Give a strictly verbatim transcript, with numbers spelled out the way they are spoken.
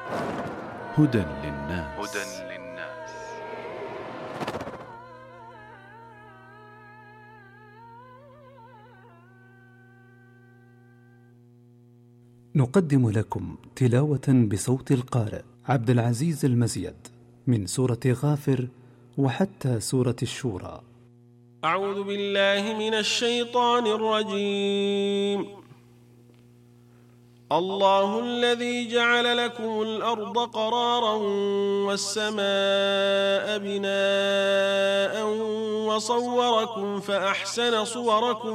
هدى للناس. هدى للناس. نقدم لكم تلاوة بصوت القارئ عبد العزيز المزيد من سورة غافر وحتى سورة الشورى. أعوذ بالله من الشيطان الرجيم. الله الذي جعل لكم الأرض قرارا والسماء بناء وصوركم فأحسن صوركم